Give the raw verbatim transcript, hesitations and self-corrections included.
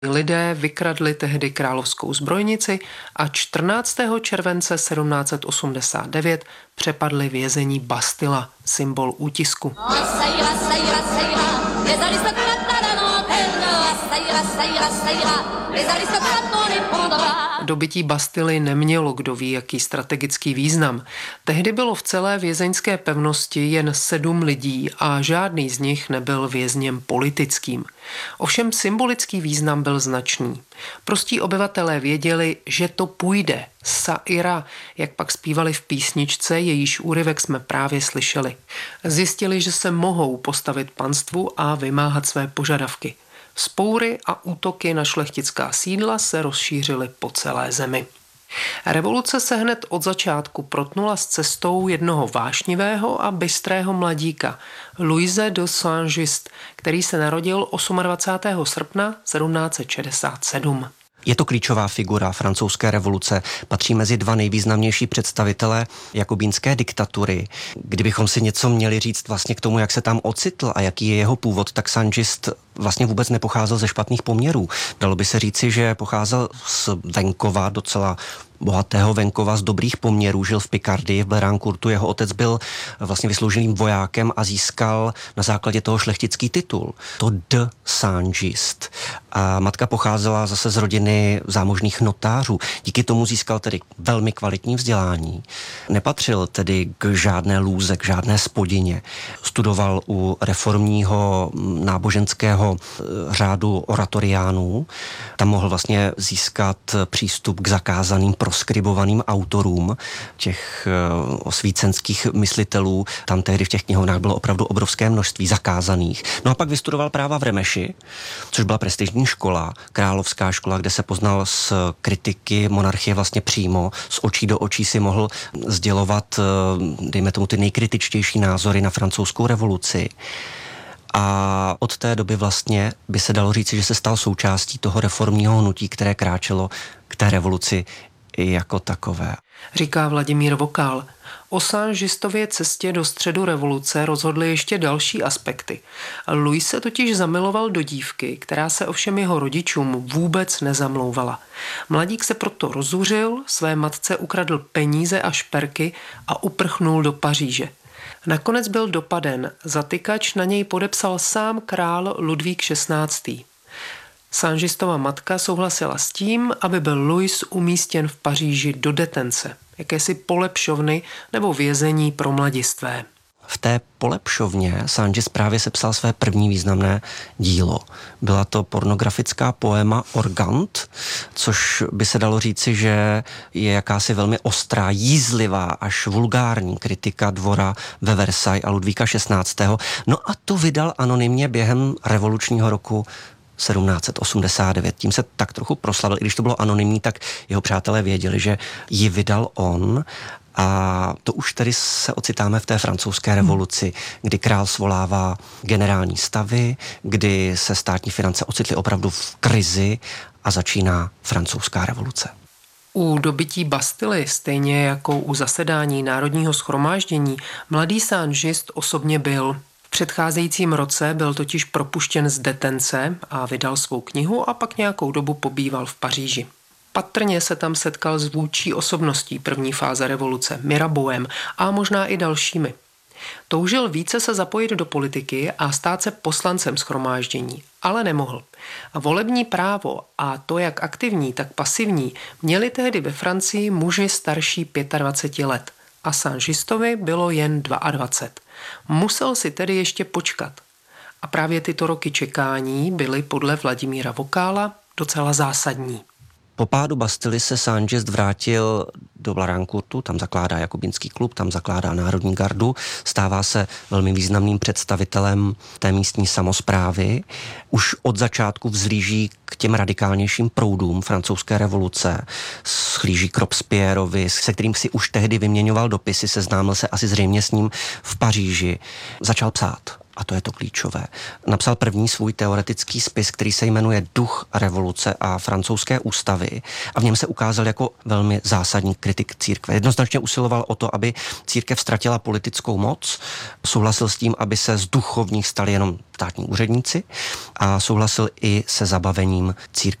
Lidé vykradli tehdy královskou zbrojnici a čtrnáctého července sedmnáct osmdesát devět přepadli vězení Bastilla, symbol útisku. Dobytí Bastily nemělo kdo ví jaký strategický význam. Tehdy bylo v celé vězeňské pevnosti jen sedm lidí a žádný z nich nebyl vězněm politickým. Ovšem symbolický význam byl značný. Prostí obyvatelé věděli, že to půjde. Saira, jak pak zpívali v písničce, jejíž úryvek jsme právě slyšeli. Zjistili, že se mohou postavit panstvu a vymáhat své požadavky. Vzpoury a útoky na šlechtická sídla se rozšířily po celé zemi. Revoluce se hned od začátku protnula s cestou jednoho vášnivého a bystrého mladíka, Louise de Saint-Just, který se narodil dvacátého osmého srpna sedmnáct set šedesát sedm. Je to klíčová figura francouzské revoluce, patří mezi dva nejvýznamnější představitele jakobínské diktatury. Kdybychom si něco měli říct vlastně k tomu, jak se tam ocitl a jaký je jeho původ, tak Saint-Just vlastně vůbec nepocházel ze špatných poměrů. Dalo by se říci, že pocházel z venkova, docela bohatého venkova, z dobrých poměrů, žil v Pikardii, v Blérancourtu. Jeho otec byl vlastně vysloužilým vojákem a získal na základě toho šlechtický titul. To de Saint-Just. A matka pocházela zase z rodiny zámožných notářů. Díky tomu získal tedy velmi kvalitní vzdělání. Nepatřil tedy k žádné lůze, k žádné spodině. Studoval u reformního náboženského řádu oratoriánů. Tam mohl vlastně získat přístup k zakázaným proskribovaným autorům těch osvícenských myslitelů. Tam tehdy v těch knihovnách bylo opravdu obrovské množství zakázaných. No a pak vystudoval práva v Remeši, což byla prestižní škola, královská škola, kde se poznal s kritiky monarchie vlastně přímo, z očí do očí si mohl sdělovat, dejme tomu, ty nejkritičtější názory na francouzskou revoluci. A od té doby vlastně by se dalo říci, že se stal součástí toho reformního hnutí, které kráčelo k té revoluci jako takové. Říká Vladimír Vokál. O Saint-Justově cestě do středu revoluce rozhodly ještě další aspekty. Louis se totiž zamiloval do dívky, která se ovšem jeho rodičům vůbec nezamlouvala. Mladík se proto rozuřil, své matce ukradl peníze a šperky a uprchnul do Paříže. Nakonec byl dopaden, zatykač na něj podepsal sám král Ludvík šestnáctý. Saint-Justova matka souhlasila s tím, aby byl Louis umístěn v Paříži do detence, jakési polepšovny nebo vězení pro mladistvé. V té polepšovně Saint-Just právě sepsal své první významné dílo. Byla to pornografická poema Organt, což by se dalo říci, že je jakási velmi ostrá, jízlivá až vulgární kritika dvora ve Versailles a Ludvíka šestnáctého. No a to vydal anonymně během revolučního roku sedmnáct set osmdesát devět. Tím se tak trochu proslavil, i když to bylo anonymní, tak jeho přátelé věděli, že ji vydal on. A to už tedy se ocitáme v té francouzské revoluci, kdy král svolává generální stavy, kdy se státní finance ocitly opravdu v krizi a začíná francouzská revoluce. U dobytí Bastily, stejně jako u zasedání Národního shromáždění, mladý Saint-Just osobně byl. V předcházejícím roce byl totiž propuštěn z detence a vydal svou knihu a pak nějakou dobu pobýval v Paříži. Patrně se tam setkal s vůdčí osobností první fáze revoluce, Mirabeauem a možná i dalšími. Toužil více se zapojit do politiky a stát se poslancem shromáždění, ale nemohl. A volební právo, a to jak aktivní, tak pasivní, měli tehdy ve Francii muži starší dvacet pět let a Saint-Justovi bylo jen dvacet dva. Musel si tedy ještě počkat. A právě tyto roky čekání byly podle Vladimíra Vokála docela zásadní. Po pádu Bastily se Saint-Just vrátil do Blérancourtu, tam zakládá jakobínský klub, tam zakládá Národní gardu, stává se velmi významným představitelem té místní samosprávy. Už od začátku vzhlíží k těm radikálnějším proudům francouzské revoluce, schlíží k Robespierrovi, se kterým si už tehdy vyměňoval dopisy, seznámil se asi zřejmě s ním v Paříži. Začal psát. a to je to klíčové. Napsal první svůj teoretický spis, který se jmenuje Duch revoluce a francouzské ústavy a v něm se ukázal jako velmi zásadní kritik církve. Jednoznačně usiloval o to, aby církev ztratila politickou moc, souhlasil s tím, aby se z duchovních stali jenom státní úředníci a souhlasil i se zabavením církve